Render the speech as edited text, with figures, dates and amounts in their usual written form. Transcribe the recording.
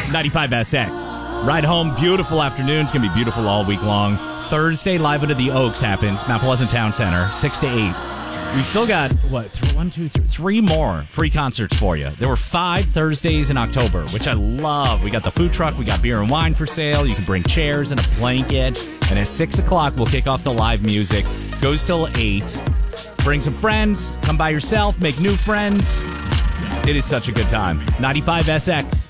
95SX. Ride home, beautiful afternoon. It's going to be beautiful all week long. Thursday, Live Under the Oaks happens, Mount Pleasant Town Center, 6 to 8. We've still got, three more free concerts for you. There were 5 Thursdays in October, which I love. We got the food truck. We got beer and wine for sale. You can bring chairs and a blanket. And at 6 o'clock, we'll kick off the live music. Goes till 8. Bring some friends. Come by yourself. Make new friends. It is such a good time. 95SX.